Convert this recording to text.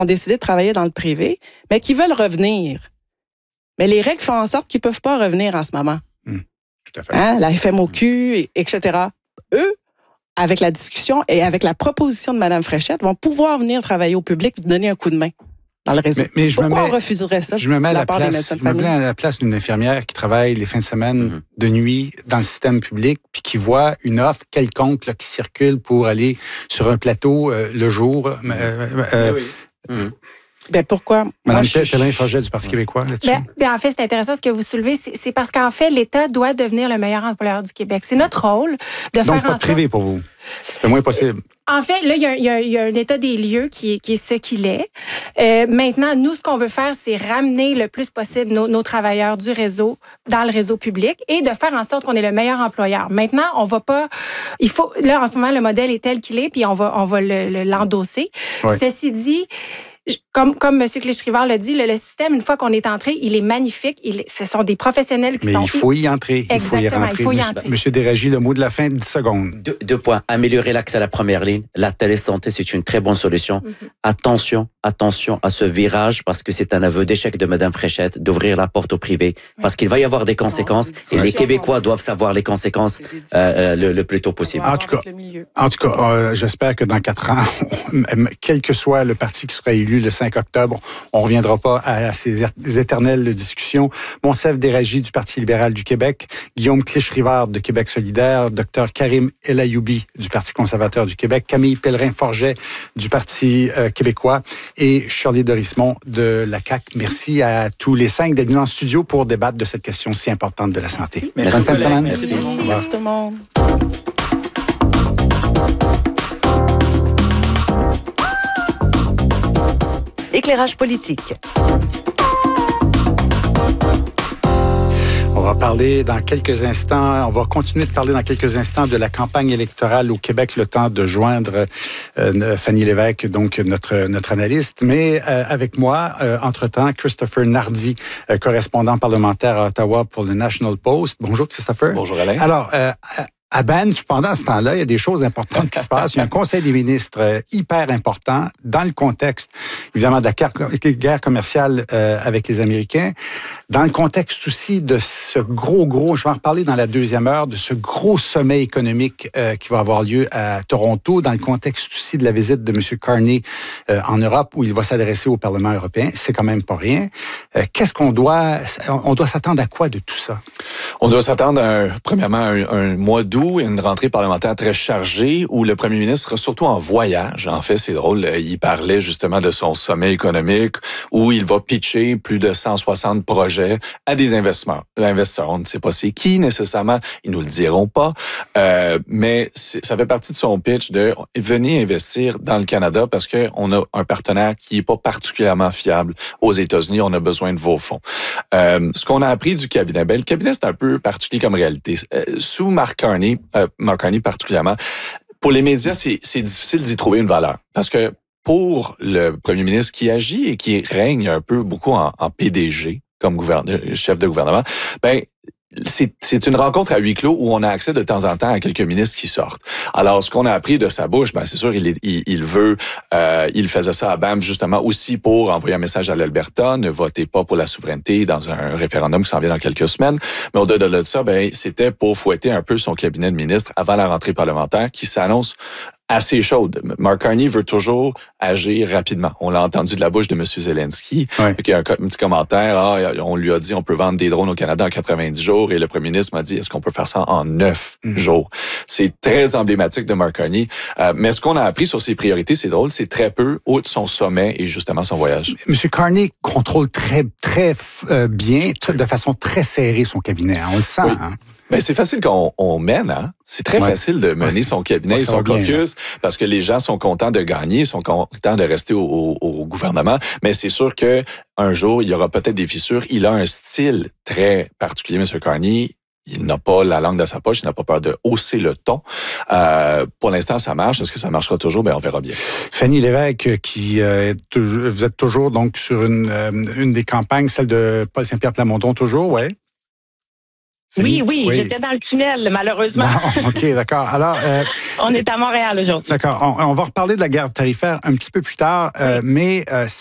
ont décidé de travailler dans le privé, mais qui veulent revenir. Mais les règles font en sorte qu'ils ne peuvent pas revenir en ce moment. Tout à fait. La FMOQ, etc. Eux, avec la discussion et avec la proposition de Mme Fréchette, vont pouvoir venir travailler au public et donner un coup de main dans le réseau. Mais pourquoi on refuserait ça? Je me mets à la place d'une infirmière qui travaille les fins de semaine, de nuit, dans le système public, puis qui voit une offre quelconque là, qui circule pour aller sur un plateau le jour. Ben pourquoi? Mme Pellerin-Forget du Parti québécois, là-dessus. En fait, c'est intéressant ce que vous soulevez. C'est parce qu'en fait, l'État doit devenir le meilleur employeur du Québec. C'est notre rôle de faire en sorte... Donc, pas de privé pour vous? Le moins possible. En fait, là, il y a un état des lieux qui est ce qu'il est. Maintenant, nous, ce qu'on veut faire, c'est ramener le plus possible nos travailleurs du réseau dans le réseau public et de faire en sorte qu'on est le meilleur employeur. Maintenant, on va pas... Il faut... Là, en ce moment, le modèle est tel qu'il est, puis on va l'endosser. Oui. Ceci dit... Comme M. Clich-Rivard l'a dit, le système, une fois qu'on est entré, il est magnifique. Ce sont des professionnels qui sont... Mais il faut y entrer. Exactement, il faut y rentrer. Monsieur Déragi, le mot de la fin, 10 secondes. Deux points. Améliorer l'accès à la première ligne. La télésanté, c'est une très bonne solution. Attention à ce virage, parce que c'est un aveu d'échec de Mme Fréchette d'ouvrir la porte au privé, parce qu'il va y avoir des conséquences, et les Québécois doivent savoir les conséquences le plus tôt possible. En tout cas, j'espère que dans 4 ans, quel que soit le parti qui sera élu le 5 octobre, on ne reviendra pas à ces éternelles discussions. Monsef Déragi du Parti libéral du Québec, Guillaume Clich-Rivard de Québec solidaire, Dr Karim El Ayoubi du Parti conservateur du Québec, Camille Pellerin-Forget du Parti québécois et Shirley Dorismont de la CAQ. Merci à tous les 5 d'être venus en studio pour débattre de cette question si importante de la santé. Merci. Bonne fin de semaine. Merci tout le monde. Éclairage politique. On va parler dans quelques instants, on va continuer de parler dans quelques instants de la campagne électorale au Québec, le temps de joindre Fanny Lévesque, donc notre analyste. Mais avec moi, entre-temps, Christopher Nardi, correspondant parlementaire à Ottawa pour le National Post. Bonjour Christopher. Bonjour Alain. Alors, à Banff, pendant ce temps-là, il y a des choses importantes qui se passent. Il y a un conseil des ministres hyper important dans le contexte, évidemment, de la guerre commerciale avec les Américains, dans le contexte aussi de ce gros, je vais en reparler dans la deuxième heure, de ce gros sommet économique qui va avoir lieu à Toronto, dans le contexte aussi de la visite de M. Carney en Europe, où il va s'adresser au Parlement européen. C'est quand même pas rien. Qu'est-ce qu'on doit... On doit s'attendre à quoi de tout ça? On doit s'attendre, premièrement, à un mois d'août, une rentrée parlementaire très chargée où le premier ministre sera surtout en voyage. En fait, c'est drôle, il parlait justement de son sommet économique où il va pitcher plus de 160 projets à des investisseurs. On ne sait pas c'est qui nécessairement, ils nous le diront pas, mais ça fait partie de son pitch de venir investir dans le Canada parce qu'on a un partenaire qui est pas particulièrement fiable aux États-Unis. On a besoin de vos fonds. Ce qu'on a appris du cabinet, le cabinet c'est un peu particulier comme réalité. Sous Mark Carney particulièrement, pour les médias, c'est difficile d'y trouver une valeur. Parce que pour le premier ministre qui agit et qui règne un peu beaucoup en PDG, comme chef de gouvernement, c'est une rencontre à huis clos où on a accès de temps en temps à quelques ministres qui sortent. Alors, ce qu'on a appris de sa bouche, c'est sûr, il faisait ça à Banff justement aussi pour envoyer un message à l'Alberta, ne votez pas pour la souveraineté dans un référendum qui s'en vient dans quelques semaines. Mais au-delà de ça, c'était pour fouetter un peu son cabinet de ministres avant la rentrée parlementaire qui s'annonce assez chaude. Mark Carney veut toujours agir rapidement. On l'a entendu de la bouche de M. Zelensky, qui a un petit commentaire, on lui a dit on peut vendre des drones au Canada en 90 jours, et le premier ministre m'a dit est-ce qu'on peut faire ça en 9 jours? C'est très emblématique de Mark Carney. Mais ce qu'on a appris sur ses priorités, c'est drôle, c'est très peu, outre son sommet et justement son voyage. M. Carney contrôle très bien, de façon très serrée son cabinet. On le sent. Oui. Hein? C'est facile qu'on mène, hein? C'est très facile de mener son cabinet et son caucus parce que les gens sont contents de gagner, sont contents de rester au gouvernement. Mais c'est sûr que un jour, il y aura peut-être des fissures. Il a un style très particulier, M. Carney. Il n'a pas la langue dans sa poche, il n'a pas peur de hausser le ton. Pour l'instant, ça marche. Est-ce que ça marchera toujours? On verra bien. Fanny Lévesque, vous êtes toujours donc sur une des campagnes, celle de Paul Saint-Pierre Plamondon, toujours, ouais? Fini? Oui, j'étais dans le tunnel, malheureusement. Bon, OK, d'accord. Alors, On est à Montréal aujourd'hui. d'accord. On va reparler de la guerre tarifaire un petit peu plus tard, mais